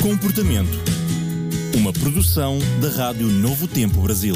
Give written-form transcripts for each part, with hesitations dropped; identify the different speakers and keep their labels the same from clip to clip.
Speaker 1: Comportamento. Uma produção da Rádio Novo Tempo Brasil.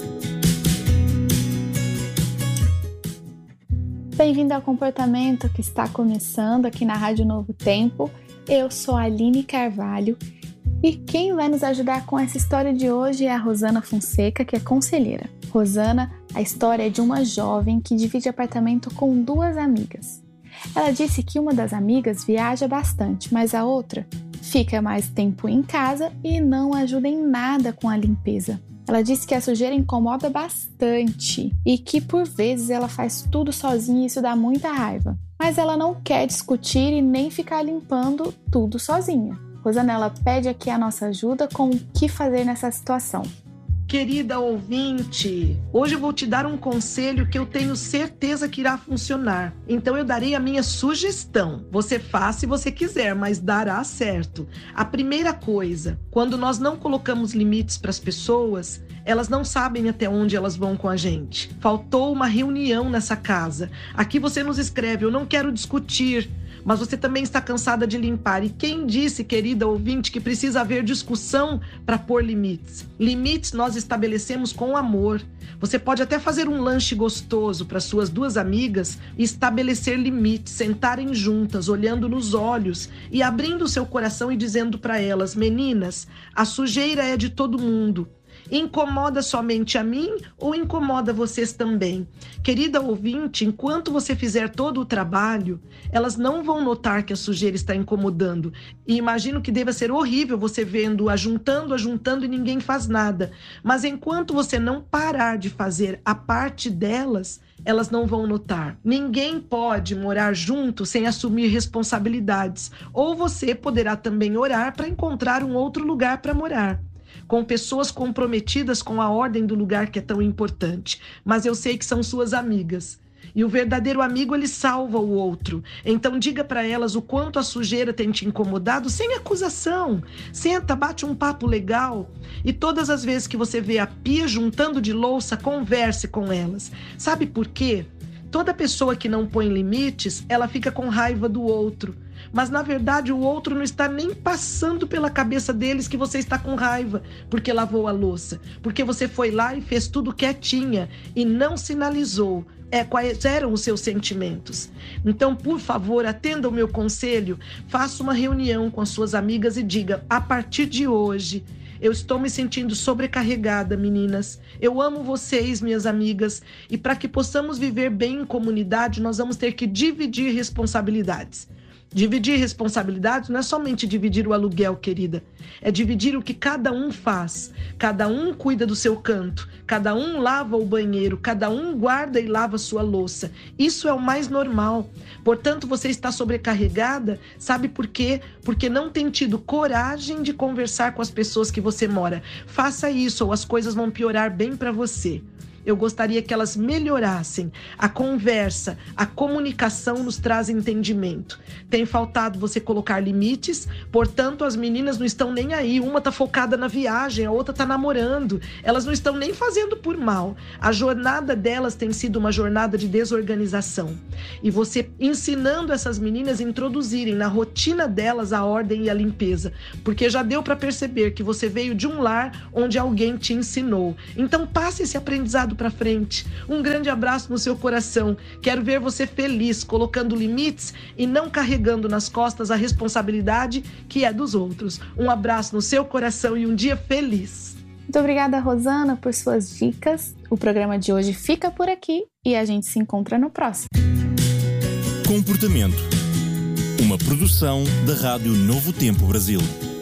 Speaker 2: Bem-vindo ao Comportamento, que está começando aqui na Rádio Novo Tempo. Eu sou a Aline Carvalho e quem vai nos ajudar com essa história de hoje é a Rosana Fonseca, que é conselheira. Rosana, a história é de uma jovem que divide apartamento com duas amigas. Ela disse que uma das amigas viaja bastante, mas a outra fica mais tempo em casa e não ajuda em nada com a limpeza. Ela disse que a sujeira incomoda bastante e que por vezes ela faz tudo sozinha e isso dá muita raiva. Mas ela não quer discutir e nem ficar limpando tudo sozinha. Rosana, ela pede aqui a nossa ajuda com o que fazer nessa situação.
Speaker 3: Querida ouvinte, hoje eu vou te dar um conselho que eu tenho certeza que irá funcionar. Então eu darei a minha sugestão. Você faz se você quiser, mas dará certo. A primeira coisa, quando nós não colocamos limites para as pessoas, elas não sabem até onde elas vão com a gente. Faltou uma reunião nessa casa. Aqui você nos escreve, eu não quero discutir, mas você também está cansada de limpar. E quem disse, querida ouvinte, que precisa haver discussão para pôr limites? Limites nós estabelecemos com amor. Você pode até fazer um lanche gostoso para suas duas amigas e estabelecer limites, sentarem juntas, olhando nos olhos e abrindo o seu coração e dizendo para elas: meninas, a sujeira é de todo mundo. Incomoda somente a mim ou incomoda vocês também? Querida ouvinte, enquanto você fizer todo o trabalho, elas não vão notar que a sujeira está incomodando. E imagino que deva ser horrível você vendo ajuntando e ninguém faz nada. Mas enquanto você não parar de fazer a parte delas, elas não vão notar. Ninguém pode morar junto sem assumir responsabilidades. Ou você poderá também orar para encontrar um outro lugar para morar, com pessoas comprometidas com a ordem do lugar que é tão importante. Mas eu sei que são suas amigas. E o verdadeiro amigo, ele salva o outro. Então diga para elas o quanto a sujeira tem te incomodado, sem acusação. Senta, bate um papo legal. E todas as vezes que você vê a pia juntando de louça, converse com elas. Sabe por quê? Toda pessoa que não põe limites, ela fica com raiva do outro. Mas, na verdade, o outro não está nem passando pela cabeça deles que você está com raiva porque lavou a louça. Porque você foi lá e fez tudo quietinha e não sinalizou quais eram os seus sentimentos. Então, por favor, atenda o meu conselho, faça uma reunião com as suas amigas e diga: a partir de hoje, eu estou me sentindo sobrecarregada, meninas. Eu amo vocês, minhas amigas. E para que possamos viver bem em comunidade, nós vamos ter que dividir responsabilidades. Dividir responsabilidades não é somente dividir o aluguel, querida. É dividir o que cada um faz. Cada um cuida do seu canto. Cada um lava o banheiro. Cada um guarda e lava a sua louça. Isso é o mais normal. Portanto, você está sobrecarregada, sabe por quê? Porque não tem tido coragem de conversar com as pessoas que você mora. Faça isso ou as coisas vão piorar bem para você. Eu gostaria que elas melhorassem. A conversa, a comunicação nos traz entendimento. Tem faltado você colocar limites, portanto as meninas não estão nem aí. Uma está focada na viagem, a outra está namorando. Elas não estão nem fazendo por mal. A jornada delas tem sido uma jornada de desorganização. E você ensinando essas meninas a introduzirem na rotina delas a ordem e a limpeza. Porque já deu para perceber que você veio de um lar onde alguém te ensinou. Então passe esse aprendizado para frente. Um grande abraço no seu coração. Quero ver você feliz, colocando limites e não carregando nas costas a responsabilidade que é dos outros. Um abraço no seu coração e um dia feliz.
Speaker 2: Muito obrigada, Rosana, por suas dicas. O programa de hoje fica por aqui e a gente se encontra no próximo.
Speaker 1: Comportamento. Uma produção da Rádio Novo Tempo Brasil.